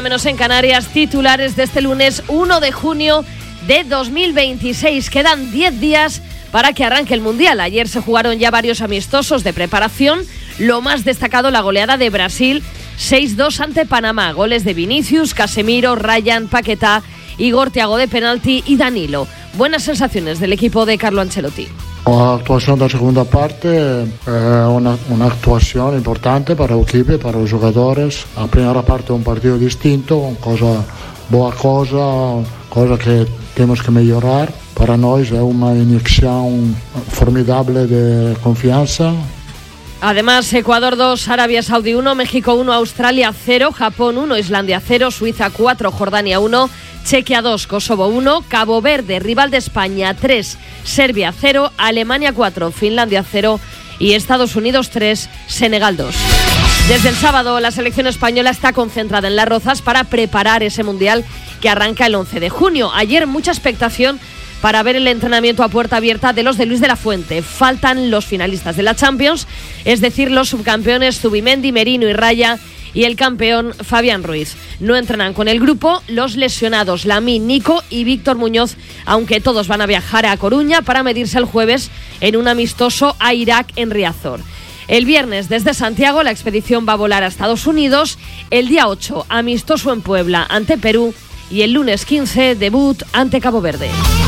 Menos en Canarias, titulares de este lunes 1 de junio de 2026. Quedan 10 días para que arranque el Mundial. Ayer se jugaron ya varios amistosos de preparación. Lo más destacado, la goleada de Brasil 6-2 ante Panamá. Goles de Vinicius, Casemiro, Ryan, Paquetá, Igor Thiago de penalti y Danilo. Buenas sensaciones del equipo de Carlo Ancelotti. La actuación de la segunda parte una actuación importante para el equipo, para los jugadores. La primera parte un partido distinto, buena cosa que tenemos que mejorar. Para nosotros es una inyección formidable de confianza. Además, Ecuador 2, Arabia Saudí 1, México 1, Australia 0, Japón 1, Islandia 0, Suiza 4, Jordania 1, Chequia 2, Kosovo 1, Cabo Verde, rival de España 3, Serbia 0, Alemania 4, Finlandia 0 y Estados Unidos 3, Senegal 2. Desde el sábado, la selección española está concentrada en Las Rozas para preparar ese Mundial que arranca el 11 de junio. Ayer mucha expectación para ver el entrenamiento a puerta abierta de los de Luis de la Fuente. Faltan los finalistas de la Champions, es decir, los subcampeones Zubimendi, Merino y Raya y el campeón Fabián Ruiz. No entrenan con el grupo los lesionados Lamine, Nico y Víctor Muñoz, aunque todos van a viajar a Coruña para medirse el jueves en un amistoso a Irak en Riazor. El viernes, desde Santiago, la expedición va a volar a Estados Unidos. El día 8, amistoso en Puebla ante Perú. Y el lunes 15, debut ante Cabo Verde.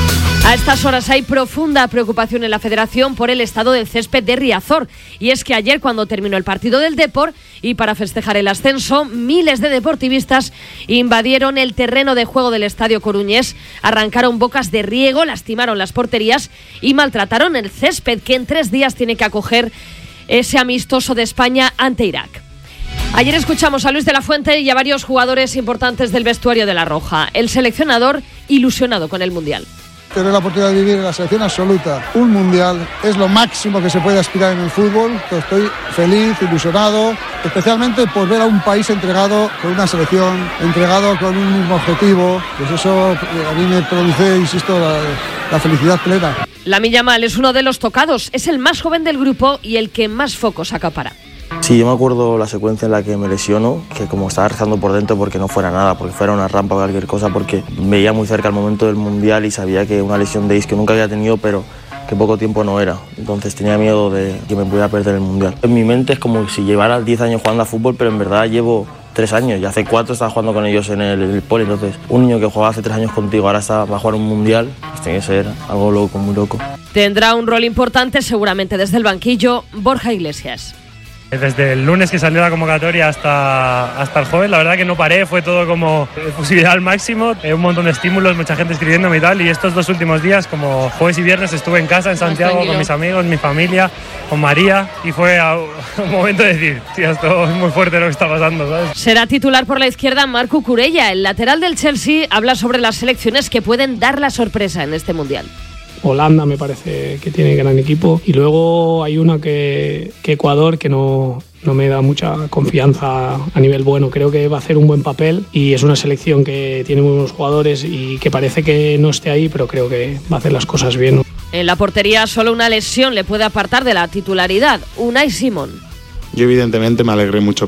A estas horas hay profunda preocupación en la Federación por el estado del césped de Riazor. Y es que ayer, cuando terminó el partido del Depor y para festejar el ascenso, miles de deportivistas invadieron el terreno de juego del estadio coruñés, arrancaron bocas de riego, lastimaron las porterías y maltrataron el césped que en 3 días tiene que acoger ese amistoso de España ante Irak. Ayer escuchamos a Luis de la Fuente y a varios jugadores importantes del vestuario de La Roja. El seleccionador ilusionado con el Mundial. Tener la oportunidad de vivir en la selección absoluta un Mundial es lo máximo que se puede aspirar en el fútbol. Estoy feliz, ilusionado, especialmente por ver a un país entregado con una selección, entregado con un mismo objetivo. Pues eso a mí me produce, insisto, la felicidad plena. Lamine Yamal es uno de los tocados, es el más joven del grupo y el que más focos acapara. Sí, yo me acuerdo la secuencia en la que me lesiono, que como estaba rezando por dentro porque no fuera nada, porque fuera una rampa o cualquier cosa, porque veía muy cerca el momento del Mundial y sabía que una lesión de isquio nunca había tenido, pero que poco tiempo no era. Entonces tenía miedo de que me pudiera perder el Mundial. En mi mente es como si llevara 10 años jugando a fútbol, pero en verdad llevo 3 años y hace 4 estaba jugando con ellos en el poli. Entonces, un niño que jugaba hace 3 años contigo ahora va a jugar un Mundial, pues tiene que ser algo loco, muy loco. Tendrá un rol importante seguramente desde el banquillo Borja Iglesias. Desde el lunes que salió la convocatoria hasta el jueves, la verdad que no paré, fue todo como efusividad al máximo, un montón de estímulos, mucha gente escribiéndome y tal, y estos 2 últimos días, como jueves y viernes, estuve en casa en Santiago con mis amigos, mi familia, con María, y fue un momento de decir, tío, esto es muy fuerte lo que está pasando, ¿sabes? Será titular por la izquierda Marc Cucurella, el lateral del Chelsea, habla sobre las selecciones que pueden dar la sorpresa en este Mundial. Holanda me parece que tiene gran equipo y luego hay una que Ecuador que no me da mucha confianza a nivel bueno. Creo que va a hacer un buen papel y es una selección que tiene muy buenos jugadores y que parece que no esté ahí, pero creo que va a hacer las cosas bien. En la portería solo una lesión le puede apartar de la titularidad. Unai Simón. Yo evidentemente me alegré mucho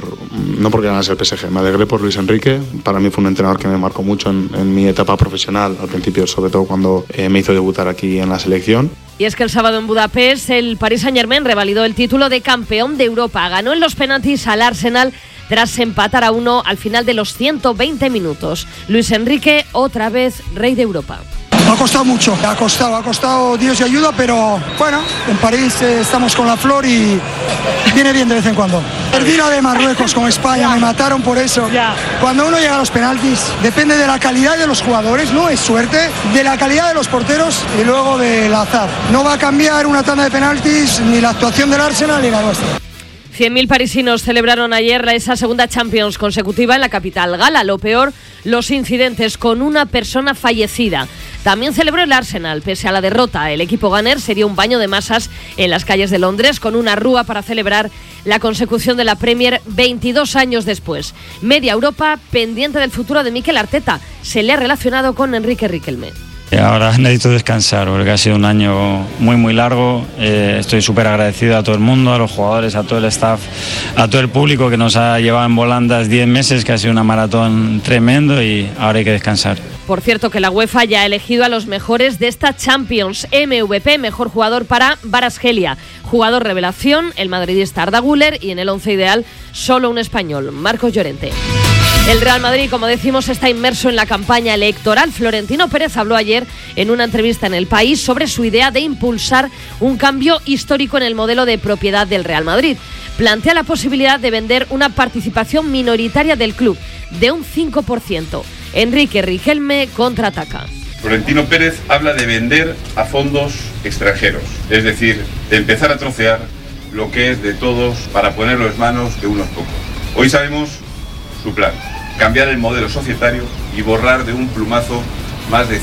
no porque ganase el PSG, me alegré por Luis Enrique. Para mí fue un entrenador que me marcó mucho en mi etapa profesional, al principio, sobre todo cuando me hizo debutar aquí en la selección. Y es que el sábado en Budapest el Paris Saint-Germain revalidó el título de campeón de Europa. Ganó en los penaltis al Arsenal tras empatar a 1 al final de los 120 minutos. Luis Enrique, otra vez rey de Europa. Ha costado mucho, ha costado Dios y ayuda, pero bueno, en París estamos con la flor y viene bien de vez en cuando. Perdí la de Marruecos con España, me mataron por eso. Cuando uno llega a los penaltis, depende de la calidad de los jugadores, no es suerte, de la calidad de los porteros y luego del azar. No va a cambiar una tanda de penaltis ni la actuación del Arsenal ni la nuestra. 100.000 parisinos celebraron ayer esa segunda Champions consecutiva en la capital gala. Lo peor, los incidentes con una persona fallecida. También celebró el Arsenal, pese a la derrota. El equipo Gunner sería un baño de masas en las calles de Londres con una rúa para celebrar la consecución de la Premier 22 años después. Media Europa pendiente del futuro de Mikel Arteta. Se le ha relacionado con Enrique Riquelme. Ahora necesito descansar porque ha sido un año muy largo. Estoy súper agradecido a todo el mundo, a los jugadores, a todo el staff, a todo el público que nos ha llevado en volandas 10 meses, que ha sido una maratón tremendo y ahora hay que descansar. Por cierto, que la UEFA ya ha elegido a los mejores de esta Champions. MVP, mejor jugador para Kvaratskhelia. Jugador revelación, el madridista Arda Güler, y en el once ideal solo un español, Marcos Llorente. El Real Madrid, como decimos, está inmerso en la campaña electoral. Florentino Pérez habló ayer en una entrevista en El País sobre su idea de impulsar un cambio histórico en el modelo de propiedad del Real Madrid. Plantea la posibilidad de vender una participación minoritaria del club de un 5%. Enrique Riquelme contraataca. Florentino Pérez habla de vender a fondos extranjeros, es decir, de empezar a trocear lo que es de todos para ponerlo en manos de unos pocos. Hoy sabemos su plan: cambiar el modelo societario y borrar de un plumazo más de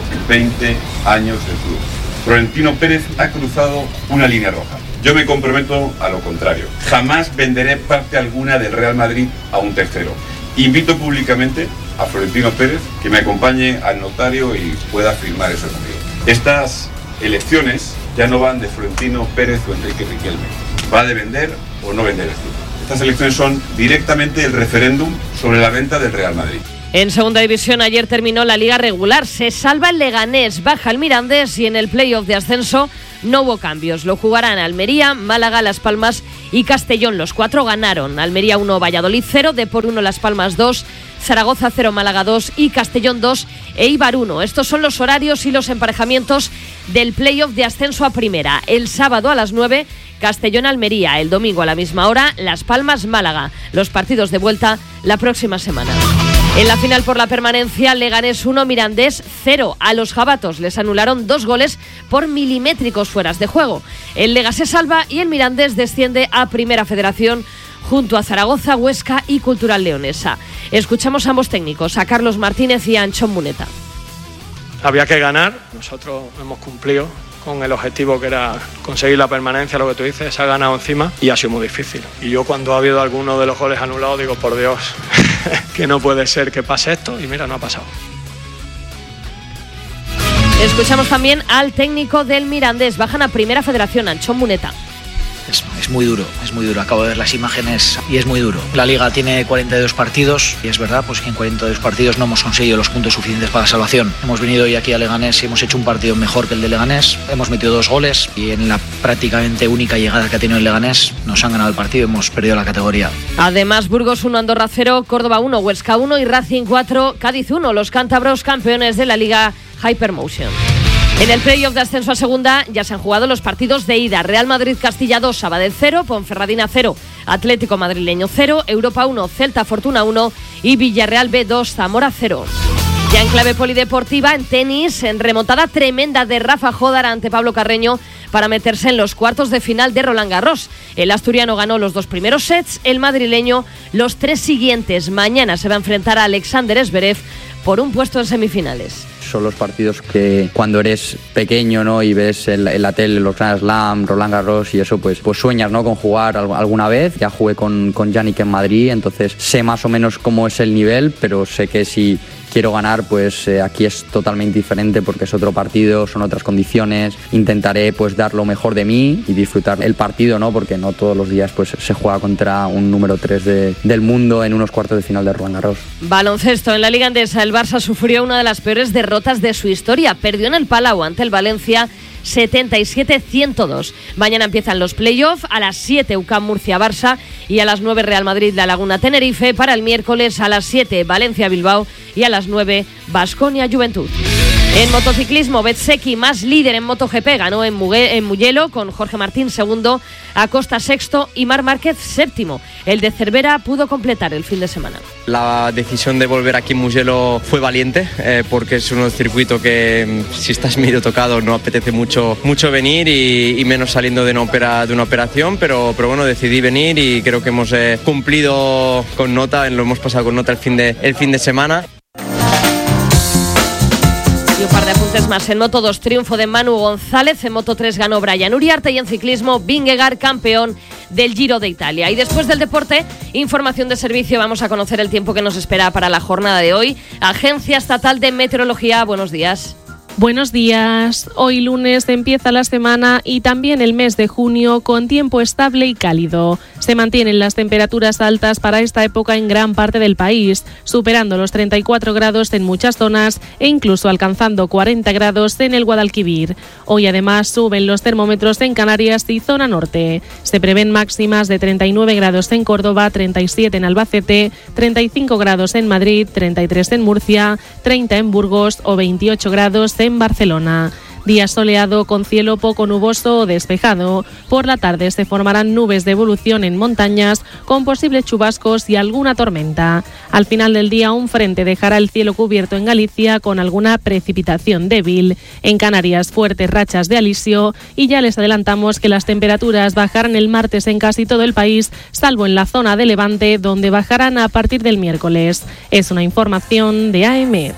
120 años del club. Florentino Pérez ha cruzado una línea roja. Yo me comprometo a lo contrario. Jamás venderé parte alguna del Real Madrid a un tercero. Invito públicamente a Florentino Pérez que me acompañe al notario y pueda firmar eso conmigo. Estas elecciones ya no van de Florentino Pérez o Enrique Riquelme. Va de vender o no vender el club. Estas elecciones son directamente el referéndum sobre la venta del Real Madrid. En segunda división ayer terminó la liga regular. Se salva el Leganés, baja el Mirandés y en el playoff de ascenso no hubo cambios. Lo jugarán Almería, Málaga, Las Palmas y Castellón. Los 4 ganaron. Almería 1, Valladolid 0, Depor 1, Las Palmas 2, Zaragoza 0, Málaga 2 y Castellón 2, Eibar 1. Estos son los horarios y los emparejamientos del playoff de ascenso a primera. El sábado a las 9, Castellón-Almería. El domingo a la misma hora, Las Palmas-Málaga. Los partidos de vuelta la próxima semana. En la final por la permanencia, Leganés 1, Mirandés 0. A los jabatos les anularon 2 goles por milimétricos fueras de juego. El Lega se salva y el Mirandés desciende a Primera Federación junto a Zaragoza, Huesca y Cultural Leonesa. Escuchamos a ambos técnicos, a Carlos Martínez y a Anchón Muneta. Había que ganar, nosotros hemos cumplido con el objetivo que era conseguir la permanencia, lo que tú dices, se ha ganado encima y ha sido muy difícil. Y yo cuando ha habido alguno de los goles anulados digo, por Dios, que no puede ser que pase esto, y mira, no ha pasado. Escuchamos también al técnico del Mirandés, bajan a Primera Federación, Anchón Muneta. Es muy duro, acabo de ver las imágenes y es muy duro. La Liga tiene 42 partidos y es verdad pues que en 42 partidos no hemos conseguido los puntos suficientes para la salvación. Hemos venido hoy aquí a Leganés y hemos hecho un partido mejor que el de Leganés, hemos metido 2 goles y en la prácticamente única llegada que ha tenido el Leganés nos han ganado el partido y hemos perdido la categoría. Además, Burgos 1, Andorra 0, Córdoba 1, Huesca 1 y Racing 4, Cádiz 1, los cántabros campeones de la Liga Hypermotion. En el playoff de ascenso a segunda ya se han jugado los partidos de ida. Real Madrid-Castilla 2, Sabadell 0, Ponferradina 0, Atlético Madrileño 0, Europa 1, Celta Fortuna 1 y Villarreal B 2, Zamora 0. Ya en clave polideportiva, en tenis, en remontada tremenda de Rafa Jódar ante Pablo Carreño para meterse en los cuartos de final de Roland Garros. El asturiano ganó los 2 primeros sets, el madrileño los 3 siguientes. Mañana se va a enfrentar a Alexander Zverev por un puesto en semifinales. Son los partidos que cuando eres pequeño, ¿no?, y ves en la tele los Grand Slam, Roland Garros y eso, pues sueñas, ¿no?, con jugar alguna vez. Ya jugué con Yannick en Madrid, entonces sé más o menos cómo es el nivel, pero sé que si quiero ganar, pues aquí es totalmente diferente porque es otro partido, son otras condiciones. Intentaré pues dar lo mejor de mí y disfrutar el partido, ¿no?, porque no todos los días pues se juega contra un número 3 del mundo en unos cuartos de final de Roland Garros. Baloncesto. En la Liga Endesa, el Barça sufrió una de las peores derrotas de su historia. Perdió en el Palau ante el Valencia 77-102. Mañana empiezan los playoffs, a las 7 UCAM Murcia-Barça y a las 9 Real Madrid-La Laguna-Tenerife. Para el miércoles a las 7 Valencia-Bilbao y a las 9 Baskonia-Juventud. En motociclismo, Bezzecchi, más líder en MotoGP, ganó en Mugello con Jorge Martín segundo, Acosta sexto y Marc Márquez séptimo. El de Cervera pudo completar el fin de semana. La decisión de volver aquí en Mugello fue valiente porque es un circuito que si estás medio tocado no apetece mucho venir y menos saliendo de una operación, pero bueno, decidí venir y creo que hemos cumplido con nota, lo hemos pasado con nota el fin de semana. Y un par de apuntes más. En Moto 2, triunfo de Manu González. En Moto 3 ganó Brian Uriarte. Y en ciclismo, Vingegaard, campeón del Giro de Italia. Y después del deporte, información de servicio. Vamos a conocer el tiempo que nos espera para la jornada de hoy. Agencia Estatal de Meteorología, buenos días. Buenos días. Hoy lunes empieza la semana y también el mes de junio con tiempo estable y cálido. Se mantienen las temperaturas altas para esta época en gran parte del país, superando los 34 grados en muchas zonas e incluso alcanzando 40 grados en el Guadalquivir. Hoy además suben los termómetros en Canarias y zona norte. Se prevén máximas de 39 grados en Córdoba, 37 en Albacete, 35 grados en Madrid, 33 en Murcia, 30 en Burgos o 28 grados en Barcelona. Día soleado con cielo poco nuboso o despejado. Por la tarde se formarán nubes de evolución en montañas con posibles chubascos y alguna tormenta. Al final del día un frente dejará el cielo cubierto en Galicia con alguna precipitación débil. En Canarias fuertes rachas de alisio y ya les adelantamos que las temperaturas bajarán el martes en casi todo el país, salvo en la zona de Levante donde bajarán a partir del miércoles. Es una información de AEMET.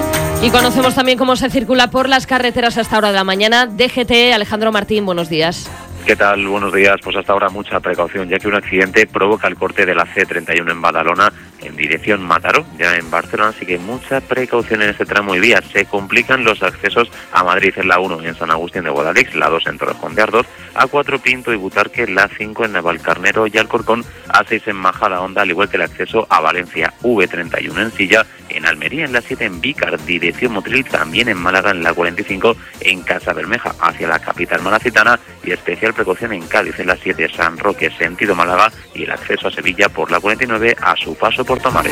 Y conocemos también cómo se circula por las carreteras a esta hora de la mañana. DGT, Alejandro Martín, buenos días. ¿Qué tal? Buenos días. Pues hasta ahora mucha precaución, ya que un accidente provoca el corte de la C31 en Badalona en dirección Mataró, ya en Barcelona, así que mucha precaución en este tramo y vía. Se complican los accesos a Madrid en la 1 en San Agustín de Guadalix, la 2 en Torrejón de Ardoz, A4 Pinto y Butarque, la 5 en Navalcarnero y Alcorcón, A6 en Majadahonda, al igual que el acceso a Valencia, V31 en Silla, en Almería en la 7 en Vícar, dirección Motril, también en Málaga en la 45 en Casabermeja, hacia la capital malacitana, y especial precaución en Cádiz en la 7 San Roque, sentido Málaga, y el acceso a Sevilla por la 49 a su paso por Tomares.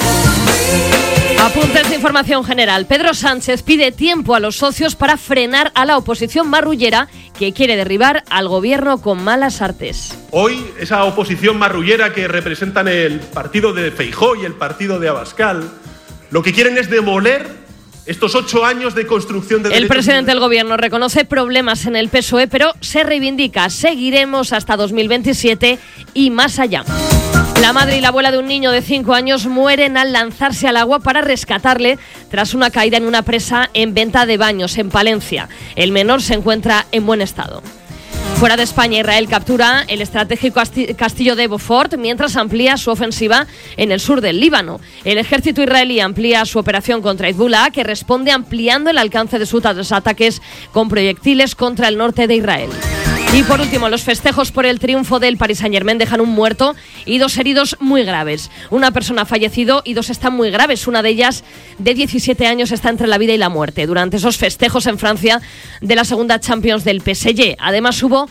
Apuntes de información general. Pedro Sánchez pide tiempo a los socios para frenar a la oposición marrullera que quiere derribar al gobierno con malas artes. Hoy, esa oposición marrullera que representan el partido de Feijóo y el partido de Abascal, lo que quieren es demoler estos 8 años de construcción de derechos. El presidente del gobierno reconoce problemas en el PSOE, pero se reivindica. Seguiremos hasta 2027 y más allá. La madre y la abuela de un niño de 5 años mueren al lanzarse al agua para rescatarle tras una caída en una presa en Venta de Baños, en Palencia. El menor se encuentra en buen estado. Fuera de España, Israel captura el estratégico castillo de Beaufort mientras amplía su ofensiva en el sur del Líbano. El ejército israelí amplía su operación contra Hezbollah, que responde ampliando el alcance de sus ataques con proyectiles contra el norte de Israel. Y por último, los festejos por el triunfo del Paris Saint-Germain dejan un muerto y 2 heridos muy graves. Una persona ha fallecido y 2 están muy graves. Una de ellas, de 17 años, está entre la vida y la muerte durante esos festejos en Francia de la segunda Champions del PSG. Además, hubo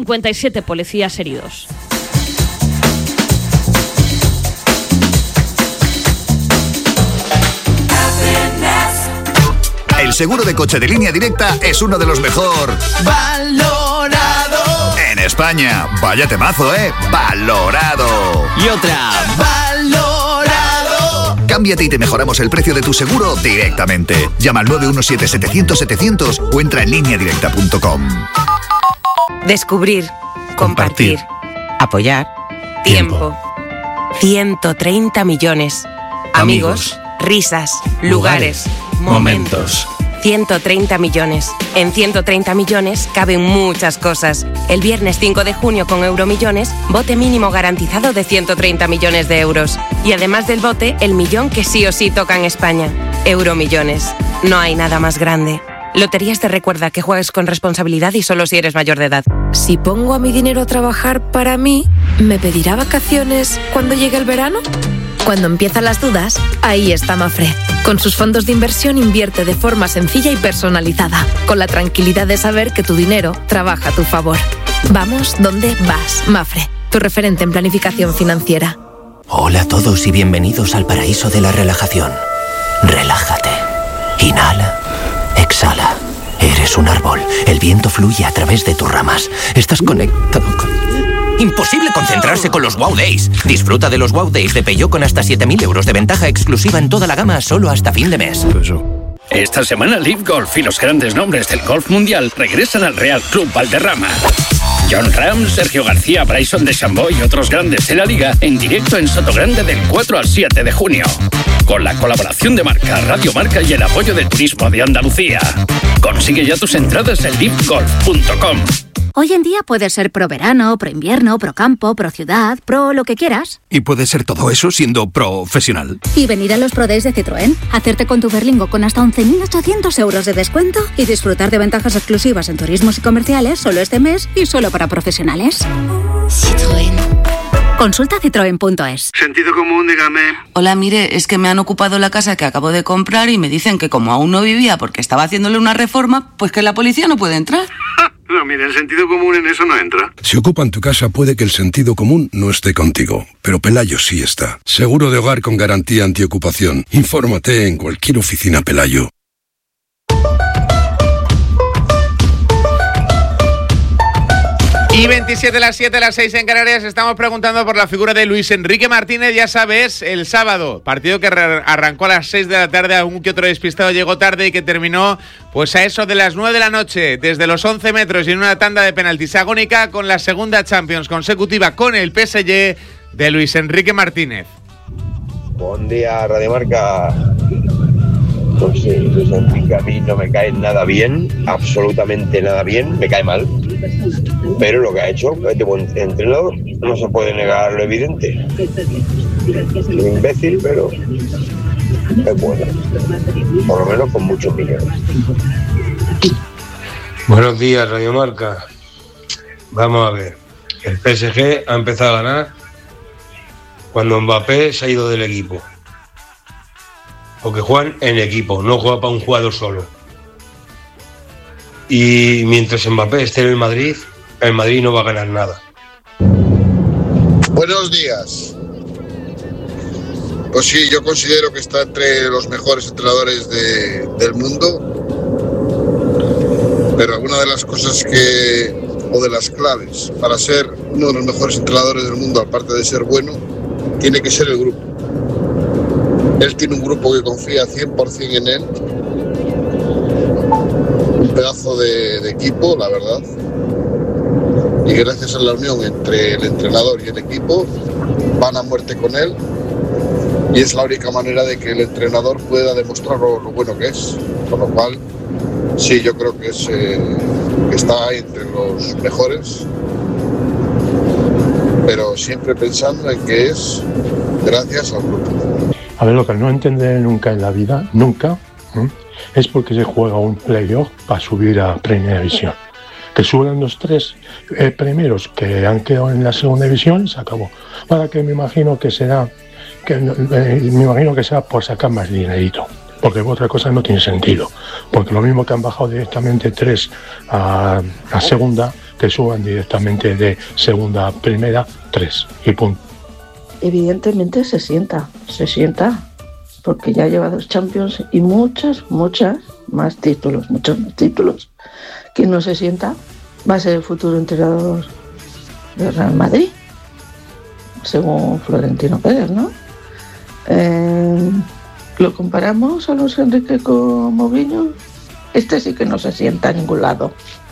57 policías heridos. El seguro de coche de Línea Directa es uno de los mejor valorado en España. Vaya temazo, ¿eh? Valorado. Y otra. Valorado. Cámbiate y te mejoramos el precio de tu seguro directamente. Llama al 917-700-700 o entra en lineadirecta.com. Descubrir. Compartir. Apoyar. Tiempo. 130 millones. Amigos. Risas. Lugares. Momentos. 130 millones. En 130 millones caben muchas cosas. El viernes 5 de junio con Euromillones, bote mínimo garantizado de 130 millones de euros. Y además del bote, el millón que sí o sí toca en España. Euromillones. No hay nada más grande. Loterías te recuerda que juegues con responsabilidad y solo si eres mayor de edad. Si pongo a mi dinero a trabajar para mí, ¿me pedirá vacaciones cuando llegue el verano? Cuando empiezan las dudas, ahí está Mafre. Con sus fondos de inversión invierte de forma sencilla y personalizada, con la tranquilidad de saber que tu dinero trabaja a tu favor. Vamos donde vas, Mafre, tu referente en planificación financiera. Hola a todos y bienvenidos al paraíso de la relajación. Relájate. Inhala. Exhala. Eres un árbol. El viento fluye a través de tus ramas. Estás conectado con... Imposible concentrarse con los Wow Days. Disfruta de los Wow Days de Peugeot con hasta 7.000 euros de ventaja exclusiva en toda la gama solo hasta fin de mes. Esta semana Live Golf y los grandes nombres del golf mundial regresan al Real Club Valderrama. John Ram, Sergio García, Bryson DeChambeau y otros grandes de la liga en directo en Sotogrande del 4 al 7 de junio. Con la colaboración de Marca, Radio Marca y el apoyo de Turismo de Andalucía. Consigue ya tus entradas en livegolf.com. Hoy en día puedes ser pro verano, pro invierno, pro campo, pro ciudad, pro lo que quieras. Y puedes ser todo eso siendo profesional. Y venir a los Pro Days de Citroën, hacerte con tu Berlingo con hasta 11.800 euros de descuento y disfrutar de ventajas exclusivas en turismos y comerciales solo este mes y solo para profesionales. Citroën. Consulta citroen.es. Sentido común, dígame. Hola, mire, es que me han ocupado la casa que acabo de comprar y me dicen que como aún no vivía porque estaba haciéndole una reforma, pues que la policía no puede entrar. No, mire, el sentido común en eso no entra. Si ocupan tu casa puede que el sentido común no esté contigo, pero Pelayo sí está. Seguro de hogar con garantía antiocupación. Infórmate en cualquier oficina Pelayo. Y 27 las 7, las 6 en Canarias, estamos preguntando por la figura de Luis Enrique Martínez, ya sabes, el sábado, partido que arrancó a las 6 de la tarde, algún que otro despistado llegó tarde y que terminó pues a eso de las 9 de la noche, desde los 11 metros y en una tanda de penaltis agónica con la segunda Champions consecutiva con el PSG de Luis Enrique Martínez. Buen día, Radio Marca. Pues sí, Luis Enrique a mí no me cae nada bien, absolutamente nada bien, me cae mal. Pero lo que ha hecho este buen entrenador no se puede negar lo evidente. Es un imbécil, pero es bueno. Por lo menos con muchos millones. Buenos días, Radio Marca. Vamos a ver. El PSG ha empezado a ganar cuando Mbappé se ha ido del equipo. Porque juegan en equipo, no juega para un jugador solo. Y mientras Mbappé esté en el Madrid no va a ganar nada. Buenos días. Pues sí, yo considero que está entre los mejores entrenadores del mundo. Pero alguna de las cosas o de las claves para ser uno de los mejores entrenadores del mundo, aparte de ser bueno, tiene que ser el grupo. Él tiene un grupo que confía 100% en él. Un pedazo de equipo, la verdad. Y gracias a la unión entre el entrenador y el equipo, van a muerte con él. Y es la única manera de que el entrenador pueda demostrar lo bueno que es. Con lo cual, sí, yo creo que está entre los mejores. Pero siempre pensando en que es gracias al grupo. A ver, lo que no entenderé nunca en la vida, nunca, es porque se juega un playoff para subir a Primera División. Que suban los tres primeros que han quedado en la Segunda División y se acabó. Para que me imagino que será por sacar más dinerito. Porque otra cosa no tiene sentido. Porque lo mismo que han bajado directamente 3 a Segunda, que suban directamente de Segunda a Primera 3 y punto. Evidentemente se sienta, porque ya lleva 2 Champions y muchos más títulos. Quien no se sienta va a ser el futuro entrenador del Real Madrid, según Florentino Pérez, ¿no? Lo comparamos a Luis Enrique con Mourinho. Este sí que no se sienta a ningún lado.